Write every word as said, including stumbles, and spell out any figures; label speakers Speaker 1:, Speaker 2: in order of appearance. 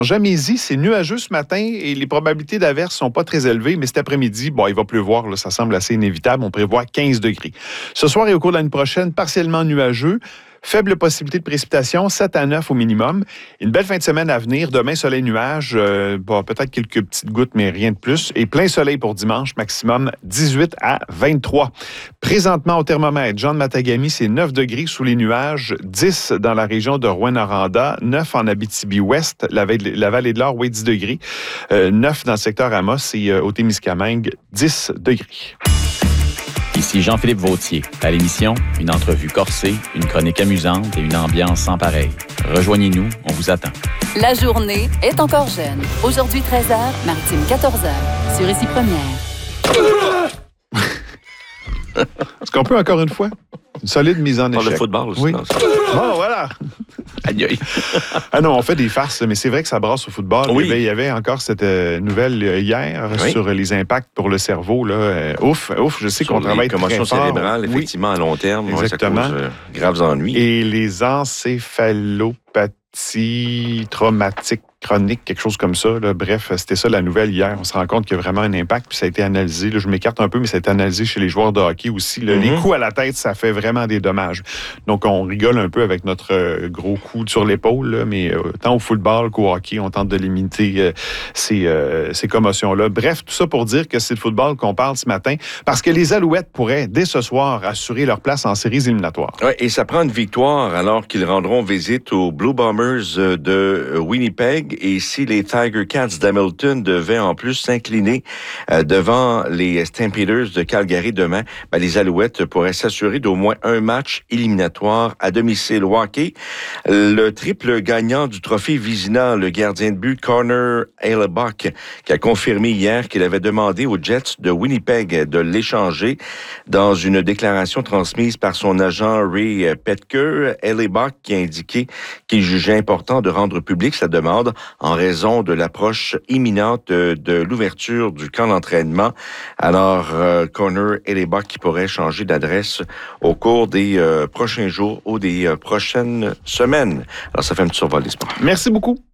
Speaker 1: Jamaisie, c'est nuageux ce matin et les probabilités d'averses sont pas très élevées, mais cet après-midi, bon, il va pleuvoir, là, ça semble assez inévitable. On prévoit quinze degrés. Ce soir et au cours de l'année prochaine, partiellement nuageux. Faible possibilité de précipitation, sept à neuf au minimum. Une belle fin de semaine à venir. Demain, soleil, nuage. Euh, bon, peut-être quelques petites gouttes, mais rien de plus. Et plein soleil pour dimanche, maximum dix-huit à vingt-trois. Présentement, au thermomètre, Jean de Matagami, c'est neuf degrés sous les nuages, dix dans la région de Rouyn-Noranda, neuf en Abitibi-Ouest, la, la vallée de l'Or, oui, dix degrés, euh, neuf dans le secteur Amos et euh, au Témiscamingue, dix degrés.
Speaker 2: Ici Jean-Philippe Vautier. À l'émission, une entrevue corsée, une chronique amusante et une ambiance sans pareil. Rejoignez-nous, on vous attend.
Speaker 3: La journée est encore jeune. Aujourd'hui, treize heures, Maritime, quatorze heures, sur Ici Première.
Speaker 1: Est-ce qu'on peut encore une fois? Une solide mise en échec.
Speaker 4: Pour le football aussi.
Speaker 1: Oui.
Speaker 4: Non,
Speaker 1: bon, voilà.
Speaker 4: Aïe, aïe.
Speaker 1: Ah non, on fait des farces, mais c'est vrai que ça brasse au football.
Speaker 4: Oui.
Speaker 1: Il y avait, il y avait encore cette euh, nouvelle euh, hier oui. sur les impacts pour le cerveau. Là. Euh, ouf, ouf, je sais
Speaker 4: sur
Speaker 1: qu'on travaille très fort.
Speaker 4: Commotion cérébrale, effectivement, oui. à long terme.
Speaker 1: Exactement.
Speaker 4: Ouais, ça cause euh, graves ennuis.
Speaker 1: Et les encéphalopathies traumatiques chronique, quelque chose comme ça. Là. Bref, c'était ça la nouvelle hier. On se rend compte qu'il y a vraiment un impact, puis ça a été analysé. Là, je m'écarte un peu, mais ça a été analysé chez les joueurs de hockey aussi. Là. Mm-hmm. Les coups à la tête, ça fait vraiment des dommages. Donc, on rigole un peu avec notre euh, gros coup sur l'épaule, là, mais euh, tant au football qu'au hockey, on tente de limiter euh, ces, euh, ces commotions-là. Bref, tout ça pour dire que c'est le football qu'on parle ce matin, parce que les Alouettes pourraient, dès ce soir, assurer leur place en séries éliminatoires.
Speaker 4: Oui, et ça prend une victoire alors qu'ils rendront visite aux Blue Bombers de Winnipeg. Et si les Tiger Cats d'Hamilton devaient en plus s'incliner euh, devant les Stampeders de Calgary demain, ben, les Alouettes pourraient s'assurer d'au moins un match éliminatoire à domicile au hockey. Le triple gagnant du trophée Vizina, le gardien de but Connor Hellebuyck, qui a confirmé hier qu'il avait demandé aux Jets de Winnipeg de l'échanger dans une déclaration transmise par son agent Ray Petke. Hellebuyck qui a indiqué qu'il jugeait important de rendre public sa demande en raison de l'approche imminente de, de l'ouverture du camp d'entraînement. Alors, euh, Connor Hellebuyck qui pourrait changer d'adresse au cours des euh, prochains jours ou des euh, prochaines semaines. Alors, ça fait un petit survol des sports.
Speaker 1: Merci beaucoup.